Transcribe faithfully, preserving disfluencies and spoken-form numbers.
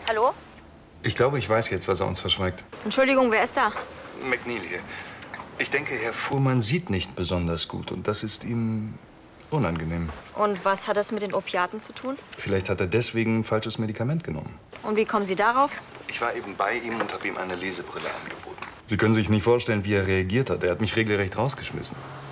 Hallo? Ich glaube, ich weiß jetzt, was er uns verschweigt. Entschuldigung, wer ist da? McNeil hier. Ich denke, Herr Fuhrmann sieht nicht besonders gut und das ist ihm unangenehm. Und was hat das mit den Opiaten zu tun? Vielleicht hat er deswegen ein falsches Medikament genommen. Und wie kommen Sie darauf? Ich war eben bei ihm und habe ihm eine Lesebrille angeboten. Sie können sich nicht vorstellen, wie er reagiert hat. Er hat mich regelrecht rausgeschmissen.